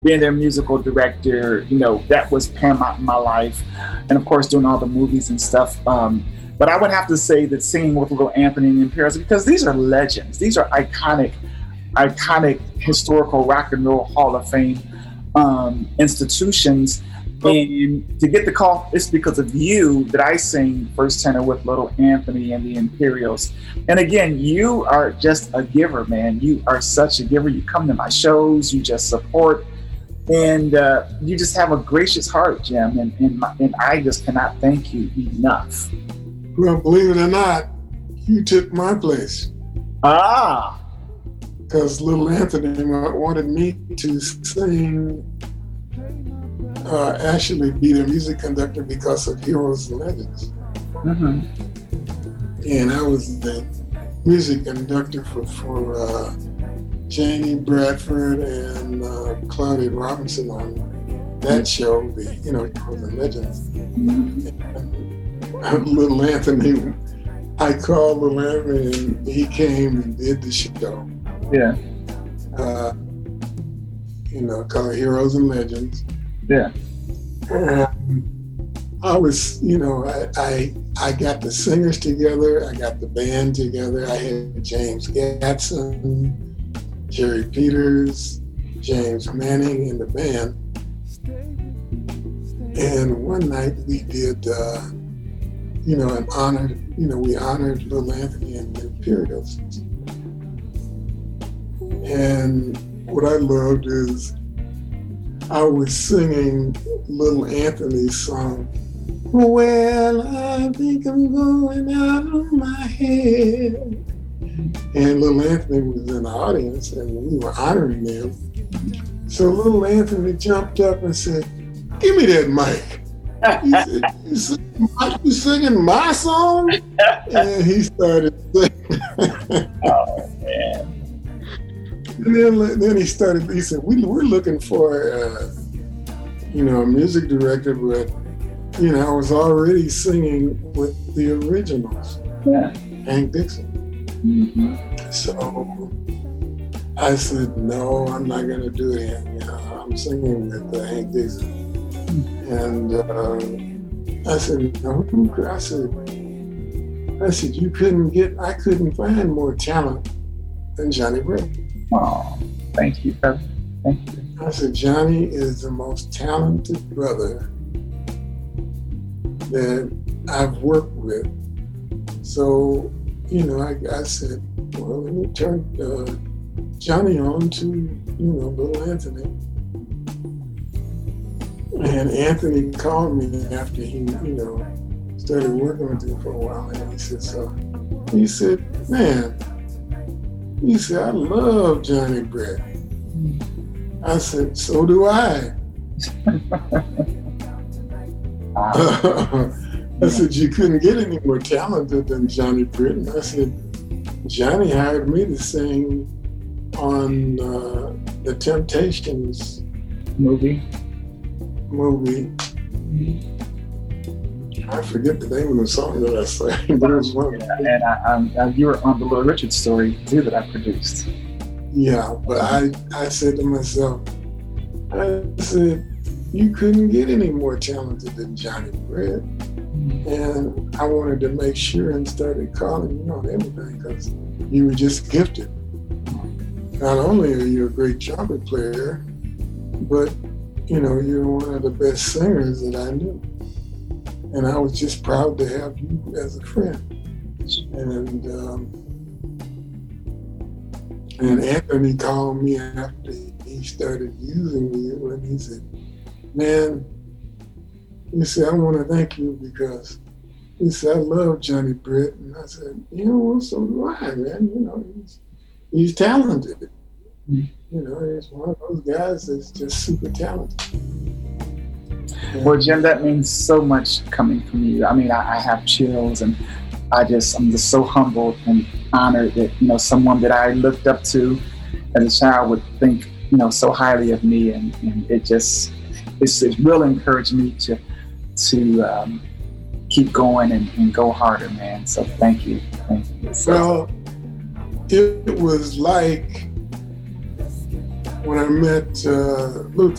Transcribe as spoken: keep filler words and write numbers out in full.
being their musical director, you know, that was paramount in my life. And of course, doing all the movies and stuff. Um, but I would have to say that singing with Little Anthony and the Imperials, because these are legends. These are iconic, iconic historical rock and roll Hall of Fame um, institutions. And to get the call, it's because of you that I sing first tenor with Little Anthony and the Imperials. And again, you are just a giver, man. You are such a giver. You come to my shows, you just support, and uh, you just have a gracious heart, Jim. And and, my, and I just cannot thank you enough. Well, believe it or not, you took my place. Ah. Because Little Anthony wanted me to sing. Uh, actually be the music conductor because of Heroes and Legends. Mm-hmm. And I was the music conductor for, for uh, Janie Bradford and uh, Claudia Robinson on that show, the, you know, Heroes and Legends. Mm-hmm. And Little Anthony, I called Little Anthony and he came and did the show. Yeah. Uh, you know, called Heroes and Legends. Yeah. Um, I was, you know, I, I I got the singers together, I got the band together. I had James Gatson, Jerry Peters, James Manning in the band. And one night we did, uh, you know, an honor, you know, we honored Little Anthony and the Imperials. And what I loved is I was singing Little Anthony's song, "Well, I think I'm going out of my head." And Little Anthony was in the audience and we were honoring him. So Little Anthony jumped up and said, "Give me that mic." He said, "You singing my, you singing my song?" And he started singing. Oh, man. And then, then he started, he said, we, we're looking for, uh, you know, a music director, but, you know, I was already singing with the originals, yeah. Hank Dixon. Mm-hmm. So I said, no, I'm not going to do it. You know, I'm singing with uh, Hank Dixon. And uh, I said, no, I said, I said, you couldn't get, I couldn't find more talent than Johnny Brett. Oh, thank you, brother. Thank you. I said, Johnny is the most talented brother that I've worked with. So, you know, I, I said, well, let me turn uh, Johnny on to, you know, Little Anthony. And Anthony called me after he, you know, started working with him for a while. And he said, so, he said, man, he said, I love Johnny Brett. I said, so do I. I said, you couldn't get any more talented than Johnny Brett. And I said, Johnny hired me to sing on uh, the Temptations movie. movie. I forget the name of the song that I sang, but it was one. Yeah, and I, I, I, you were on the Little Richard story too that I produced. Yeah, but I, I said to myself, I said, you couldn't get any more talented than Johnny Brett. Mm-hmm. And I wanted to make sure and started calling you on everything because you were just gifted. Not only are you a great trumpet player, but you know, you're one of the best singers that I knew. And I was just proud to have you as a friend. And um, and Anthony called me after he started using you, and he said, man, he said, I want to thank you because he said, I love Johnny Brett. And I said, you know, so do I, man. You know, he's, he's talented. Mm-hmm. You know, he's one of those guys that's just super talented. Well, Jim, that means so much coming from you. I mean, I, I have chills, and I just, I'm just so humbled and honored that, you know, someone that I looked up to as a child would think, you know, so highly of me, and, and it just, it's, it's really encouraged me to, to um, keep going and, and go harder, man. So thank you. Thank you. So, well, it was like when I met uh, Luther.